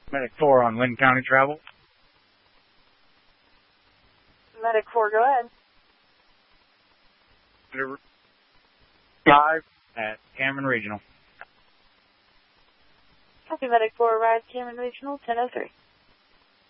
Medic 4 on Lynn County Travel. Medic 4, go ahead. 5 at Cameron Regional. Copy, Medic 4, arrived Cameron Regional, 10:03.